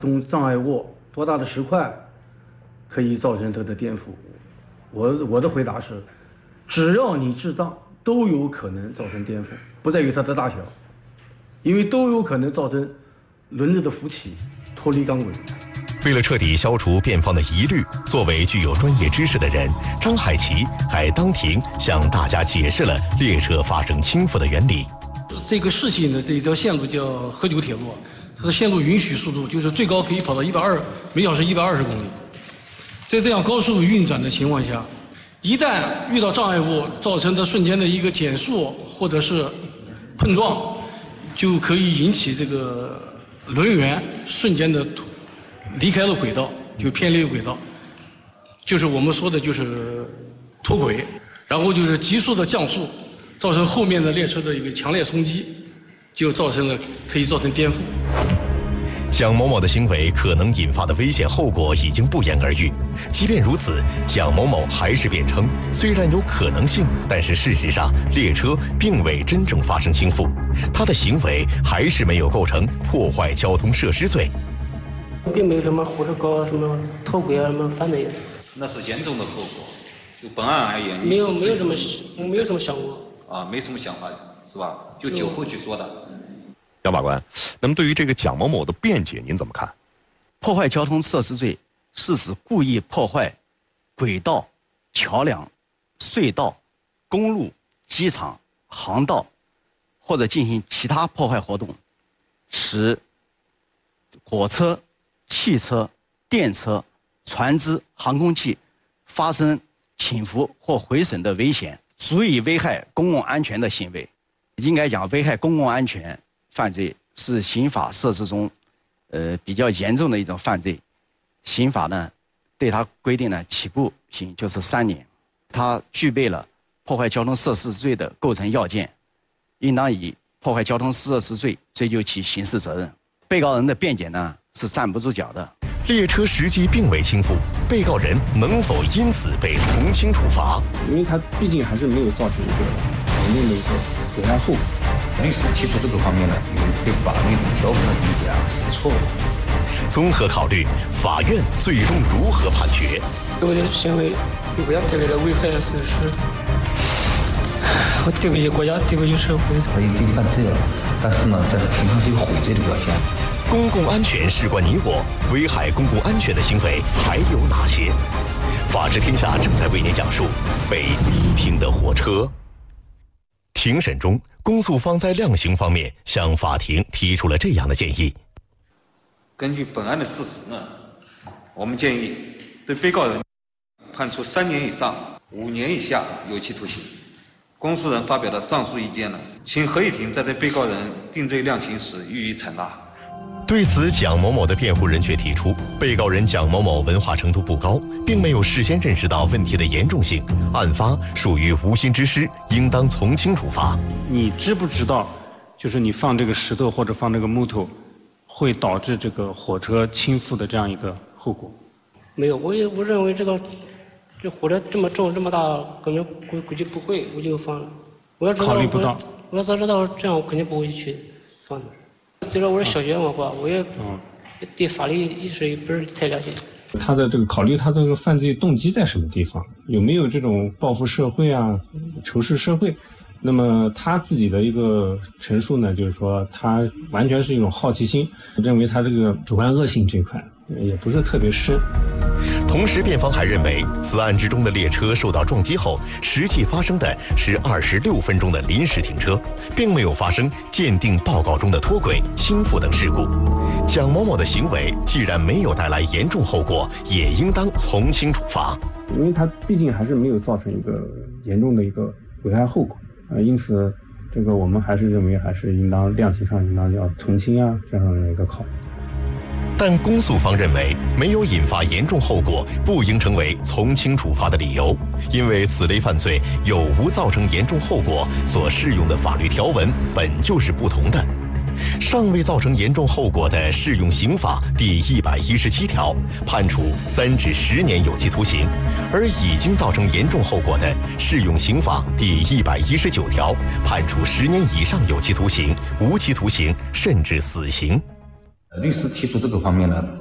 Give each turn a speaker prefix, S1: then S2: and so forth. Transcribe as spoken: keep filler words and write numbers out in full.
S1: 动障碍物多大的石块可以造成它的颠覆？我我的回答是，只要你制造，都有可能造成颠覆，不在于它的大小，因为都有可能造成轮子的浮起、脱离钢轨。
S2: 为了彻底消除辩方的疑虑，作为具有专业知识的人，张海奇还当庭向大家解释了列车发生倾覆的原理。
S1: 这个事情的这一条线路叫河九铁路，它的线路允许速度就是最高可以跑到一百二每小时一百二十公里。在这样高速运转的情况下，一旦遇到障碍物造成的瞬间的一个减速或者是碰撞，就可以引起这个轮缘瞬间的离开了轨道，就偏离了轨道，就是我们说的就是脱轨，然后就是急速的降速，造成后面的列车的一个强烈冲击，就造成了可以造成颠覆。
S2: 蒋某某的行为可能引发的危险后果已经不言而喻。即便如此，蒋某某还是辩称，虽然有可能性，但是事实上列车并未真正发生倾覆，他的行为还是没有构成破坏交通设施罪。
S3: 并没有什么火车搞什么脱轨啊什么犯的意思。
S4: 那是严重的后果。就本案而言，
S3: 没有没有这么我没有这么想过。
S4: 啊，没什么想法，是吧？就酒后去说的。
S5: 杨法官，那么对于这个蒋某某的辩解，您怎么看？
S6: 破坏交通设施罪是指故意破坏轨道、桥梁、隧道、公路、机场、航道，或者进行其他破坏活动，使火车、汽车、电车、船只、航空器发生倾覆或毁损的危险，足以危害公共安全的行为。应该讲，危害公共安全犯罪是刑法设置中，呃比较严重的一种犯罪。刑法呢，对它规定呢，起步刑就是三年。它具备了破坏交通设施罪的构成要件，应当以破坏交通设施罪追究其刑事责任。被告人的辩解呢是站不住脚的。
S2: 列车实际并未倾覆，被告人能否因此被从轻处罚？
S7: 因为他毕竟还是没有造成一个严重的一个危害后果。
S8: 律师提出这个方面呢，对法律的条文的理解啊是错误。
S2: 综合考虑，法院最终如何判决？
S3: 我的行为对国家带来了危害的损失，我对不起国家，对不起社会。
S8: 他已经犯罪了，但是呢，这平常就有悔罪的表现。
S2: 公共安全事关你我，危害公共安全的行为还有哪些？法治天下正在为您讲述被逼停的火车。庭审中，公诉方在量刑方面向法庭提出了这样的建议：
S4: 根据本案的事实呢，我们建议对被告人判处三年以上五年以下有期徒刑。公诉人发表的上述意见呢，请合议庭在对被告人定罪量刑时予以采纳。
S2: 对此，蒋某某的辩护人却提出，被告人蒋某某文化程度不高，并没有事先认识到问题的严重性，案发属于无心之失，应当从轻处罚。
S7: 你知不知道，就是你放这个石头或者放这个木头，会导致这个火车倾覆的这样一个后果？
S3: 没有，我也我认为这个这火车这么重这么大，可能估估计不会，我就放了。我要知道
S7: 考虑不到。
S3: 我要早知道这样，我肯定不会去放的。虽然我是小学文化，我也对法律意识也不是太了解。
S7: 他的这个考虑他的这个犯罪动机在什么地方，有没有这种报复社会啊、仇视社会？那么他自己的一个陈述呢，就是说他完全是一种好奇心，认为他这个主观恶性这块也不是特别深。
S2: 同时，辩方还认为，此案之中的列车受到撞击后，实际发生的是二十六分钟的临时停车，并没有发生鉴定报告中的脱轨、倾覆等事故。蒋某某的行为既然没有带来严重后果，也应当从轻处罚。
S7: 因为他毕竟还是没有造成一个严重的一个危害后果啊、呃，因此，这个我们还是认为还是应当量刑上应当要从轻啊这样的一个考虑。
S2: 但公诉方认为，没有引发严重后果，不应成为从轻处罚的理由，因为此类犯罪有无造成严重后果所适用的法律条文本就是不同的。尚未造成严重后果的适用刑法第一百一十七条判处三至十年有期徒刑，而已经造成严重后果的适用刑法第一百一十九条判处十年以上有期徒刑、无期徒刑甚至死刑。
S8: 律师提出这个方面呢，